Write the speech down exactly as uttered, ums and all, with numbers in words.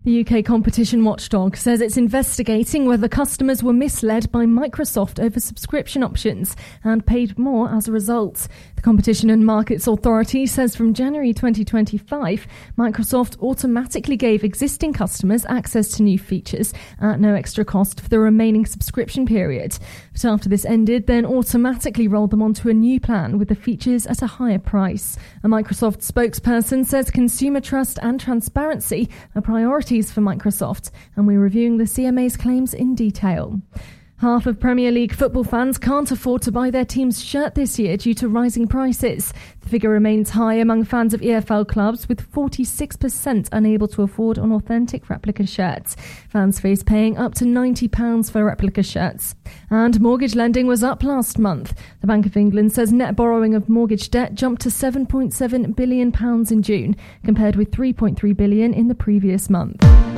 The U K competition watchdog says it's investigating whether customers were misled by Microsoft over subscription options and paid more as a result. The Competition and Markets Authority says from January twenty twenty-five, Microsoft automatically gave existing customers access to new features at no extra cost for the remaining subscription period. But after this ended, then automatically rolled them onto a new plan with the features at a higher price. A Microsoft spokesperson says consumer trust and transparency are priorities for Microsoft, and we're reviewing the C M A's claims in detail. Half of Premier League football fans can't afford to buy their team's shirt this year due to rising prices. The figure remains high among fans of E F L clubs, with forty-six percent unable to afford an authentic replica shirt. Fans face paying up to ninety pounds for replica shirts. And mortgage lending was up last month. The Bank of England says net borrowing of mortgage debt jumped to seven point seven billion pounds in June, compared with three point three billion pounds in the previous month.